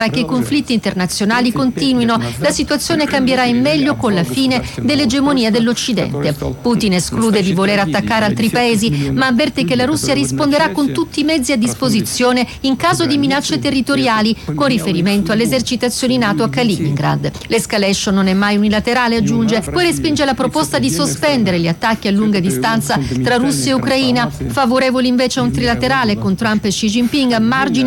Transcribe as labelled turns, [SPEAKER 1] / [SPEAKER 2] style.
[SPEAKER 1] che i conflitti internazionali continuino. La situazione cambierà in meglio con la fine dell'egemonia dell'Occidente. Putin esclude di voler attaccare altri paesi, ma avverte che la Russia risponderà con tutti i mezzi a disposizione in caso di minacce territoriali, con riferimento alle esercitazioni NATO a Kaliningrad. L'escalation non è mai unilaterale, aggiunge, poi respinge la proposta di sospendere gli attacchi a lunga distanza tra Russia e Ucraina, favorevoli invece a un trilaterale con Trump e Xi Jinping a margine